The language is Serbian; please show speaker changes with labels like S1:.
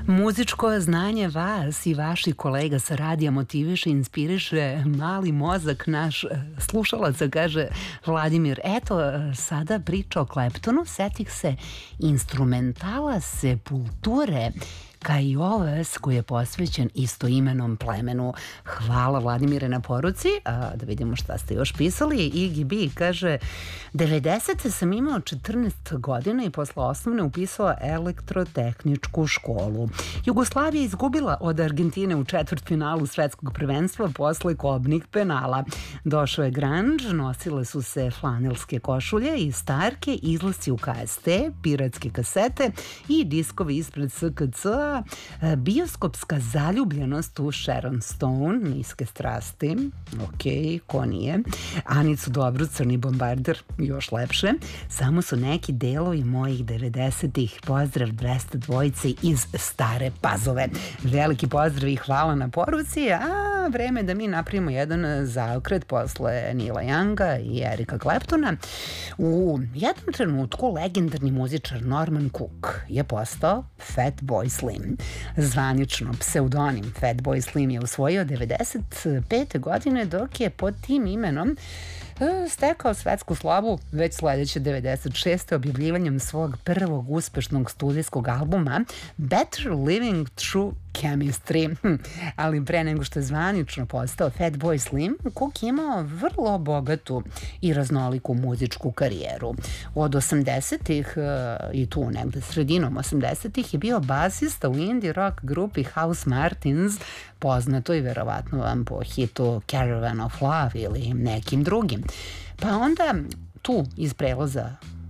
S1: Muzičko znanje vas i vaših kolega sa radija motiviše, inspiriše mali mozak naš slušalaca, kaže Vladimir. Eto, sada priča o Claptonu, setih se instrumentala Sepulture, Kai Oves, koji je posvećen istoimenom plemenu. Hvala Vladimire na poruci. Da vidimo šta ste još pisali. Iggy B kaže, 90. sam imao 14 godina i posle osnovne upisao elektrotehničku školu. Jugoslavija izgubila od Argentine u četvrtfinalu svetskog prvenstva posle kobnih penala. Došao je grunge, nosile su se flanelske košulje i starke, izlasci u KST, piratske kasete i diskovi ispred SKC, bioskopska zaljubljenost u Sharon Stone, niske strasti, ok, ko nije, Anicu Dobru, Crni bombarder, još lepše, samo su neki delovi mojih 90-ih, pozdrav 200 dvojice iz Stare Pazove. Veliki pozdrav i hvala na poruci, a vreme da mi napravimo jedan zaokret posle Neila Younga i Erika Claptona. U jednom trenutku legendarni muzičar Norman Cook je postao Fatboy Slim. Zvanično pseudonim Fatboy Slim je usvojio 95. godine, dok je pod tim imenom stekao svetsku slavu već sledeće 96. objavljivanjem svog prvog uspešnog studijskog albuma Better Living Through Chemistry. Ali pre nego što je zvanično postao Fatboy Slim, Cook je imao vrlo bogatu i raznoliku muzičku karijeru. Od 80-ih i tu negde sredinom 80-ih je bio basista u indie rock grupi House Martins, poznato i verovatno vam po hitu Caravan of Love ili nekim drugim. Pa onda tu iz prelaza